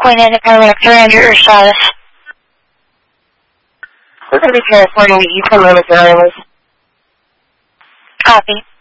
Queen Anna Paramedic, surrender your status. We're going to be transporting the Eastern Limits Airways. Copy.